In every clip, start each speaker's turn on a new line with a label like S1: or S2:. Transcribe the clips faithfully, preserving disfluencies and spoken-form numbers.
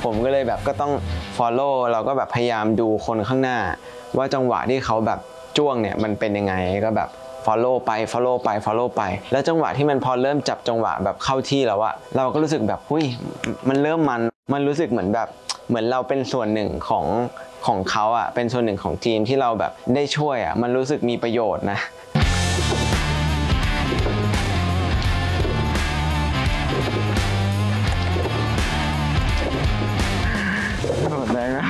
S1: ผมก็เลยแบบก็ต้อง follow เราก็แบบพยายามดูคนข้างหน้าว่าจังหวะที่เขาแบบจ้วงเนี่ยมันเป็นยังไงก็แบบ follow ไป follow ไป follow ไปแล้วจังหวะที่มันพอเริ่มจับจังหวะแบบเข้าที่แล้วอะเราก็รู้สึกแบบหุ้ยมันเริ่มมันมันรู้สึกเหมือนแบบเหมือนเราเป็นส่วนหนึ่งของของเขาอะเป็นส่วนหนึ่งของทีมที่เราแบบได้ช่วยอะมันรู้สึกมีประโยชน์นะหมดแรงนะ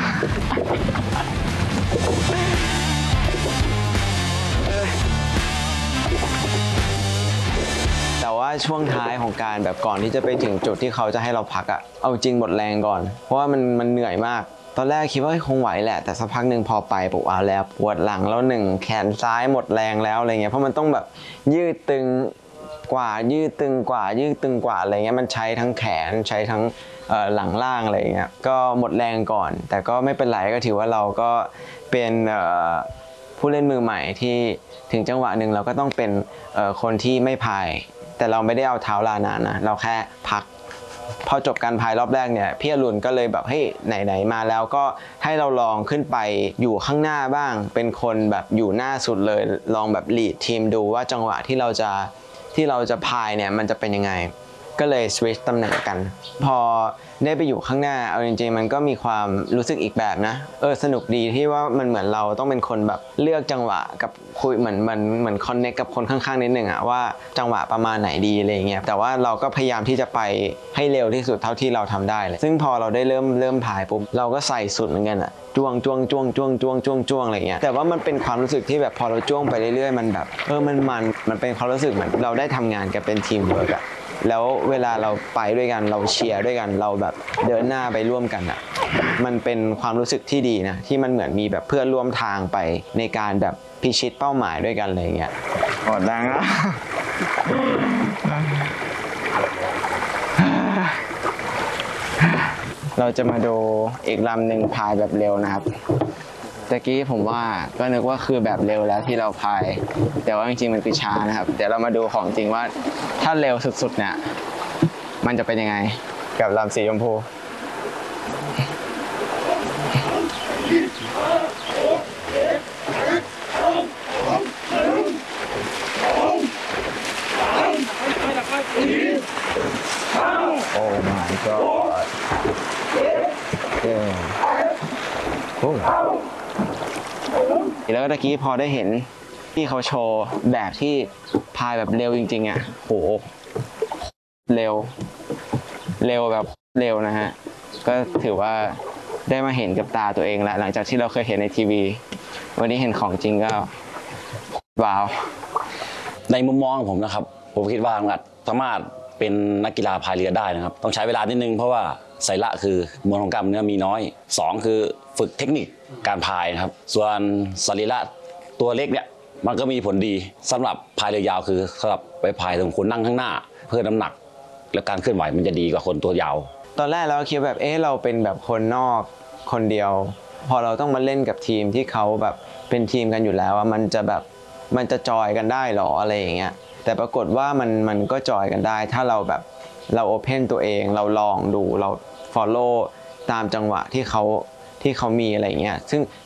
S1: แต่ว่าช่วงท้ายของการแบบก่อนที่จะไปถึงจุดที่เขาจะให้เราพักอะเอาจริงหมดแรงก่อนเพราะว่ามันมันเหนื่อยมากตอนแรกคิดว่าคงไหวแหละแต่สักพักหนึ่งพอไปปุ๊บเอาแล้วปวดหลังแล้วหนึ่งแขนซ้ายหมดแรงแล้วอะไรเงี้ยเพราะมันต้องแบบยืดตึงกว่ายืดตึงกว่ายืดตึงกว่าอะไรเงี้ยมันใช้ทั้งแขนใช้ทั้งหลังล่างอะไรเงี้ยก็หมดแรงก่อนแต่ก็ไม่เป็นไรก็ถือว่าเราก็เป็นผู้เล่นมือใหม่ที่ถึงจังหวะหนึ่งเราก็ต้องเป็นคนที่ไม่พายแต่เราไม่ได้เอาเท้าลานานนะเราแค่พักพอจบการพายรอบแรกเนี่ยพี่อรุณก็เลยแบบเฮ้ยไหนๆมาแล้วก็ให้เราลองขึ้นไปอยู่ข้างหน้าบ้างเป็นคนแบบอยู่หน้าสุดเลยลองแบบลีดทีมดูว่าจังหวะที่เราจะที่เราจะพายเนี่ยมันจะเป็นยังไงก็เลยสวิตช์ตำแหน่งกันพอได้ไปอยู่ข้างหน้าเอาจริงๆมันก็มีความรู้สึกอีกแบบนะเออสนุกดีที่ว่ามันเหมือนเราต้องเป็นคนแบบเลือกจังหวะกับคุยเหมือนเหมือนเหมือนคอนเนคกับคนข้างๆนิดนึงอะว่าจังหวะประมาณไหนดีอะไรเงี้ยแต่ว่าเราก็พยายามที่จะไปให้เร็วที่สุดเท่าที่เราทำได้เลยซึ่งพอเราได้เริ่มเริ่มพายปุ๊บเราก็ใส่สุดเหมือนกันอะจ้วงจ้วงจ้วงจ้วงจ้วงจ้วงจ้วงอะไรเงี้ยแต่ว่ามันเป็นความรู้สึกที่แบบพอเราจ้วงไปเรื่อยๆมันแบบเออมันมันมันเป็นความรู้สึกเหมือนเราได้ทำงานกันเป็นทีมเวิร์กอะแล้วเวลาเราไปด้วยกันเราเชียร์ด้วยกันเราแบบเดินหน้าไปร่วมกันอ่ะมันเป็นความรู้สึกที่ดีนะที่มันเหมือนมีแบบเพื่อนร่วมทางไปในการแบบพิชิตเป้าหมายด้วยกันอะไรเงี้ยหมดแรงแล้วเราจะมาดูอีกลำหนึ่งพายแบบเร็วนะครับตะกี้ผมว่าก็นึกว่าคือแบบเร็วแล้วที่เราพายแต่ว่าจริงๆมันคือช้านะครับเดี๋ยวเรามาดูของจริงว่าถ้าเร็วสุดๆเนี่ยมันจะเป็นยังไงกับลำสีชมพูโอ้ my god โอ้แล้วตะกี้พอได้เห็นที่เขาโชว์แบบที่พายแบบเร็วจริงๆอ่ะโหเร็วเร็วแบบเร็วนะฮะก็ถือว่าได้มาเห็นกับตาตัวเองแล้วหลังจากที่เราเคยเห็นในทีวีวันนี้เห็นของจริงก็ว้าว
S2: ในมุมมองของผมนะครับผมคิดว่าอาจสามารถเป็นนักกีฬาพายเรือได้นะครับต้องใช้เวลานิดนึงเพราะว่าไสละคือมวลของกล้ามเนื้อมีน้อยสองคือฝึกเทคนิคการพายนะครับส่วนสรีระตัวเล็กเนี่ยมันก็มีผลดีสำหรับพายเรือยาวคือสำหรับไปพายตรงคนนั่งข้างหน้าเพื่อน้ำหนักและการเคลื่อนไหวมันจะดีกว่าคนตัวยาว
S1: ตอนแรกเราคิดแบบเอ๊ะเราเป็นแบบคนนอกคนเดียวพอเราต้องมาเล่นกับทีมที่เขาแบบเป็นทีมกันอยู่แล้วมันจะแบบมันจะจอยกันได้หรออะไรอย่างเงี้ยแต่ปรากฏว่ามันมันก็จอยกันได้ถ้าเราแบบเราโอเพนตัวเองเราลองดูเรา follow ตามจังหวะที่เขาที่เขามีอะไรอย่างเงี้ยซึ่ง